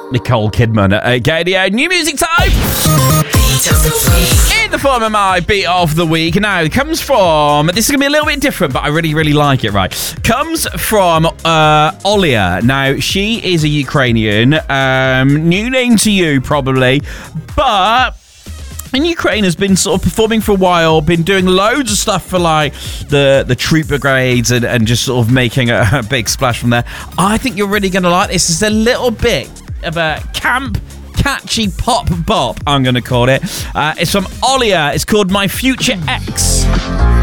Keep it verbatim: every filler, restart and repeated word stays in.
Nicole Kidman at K D A. New music time! In the form of my beat of the week. Now, it comes from... This is going to be a little bit different, but I really, really like it, right? Comes from uh, Olia. Now, she is a Ukrainian. Um, new name to you, probably. But... in Ukraine has been sort of performing for a while, been doing loads of stuff for like the, the troop brigades and, and just sort of making a, a big splash from there. I think you're really going to like this. It's a little bit of a camp, catchy pop bop, I'm going to call it. Uh, it's from Olia. It's called My Future Ex.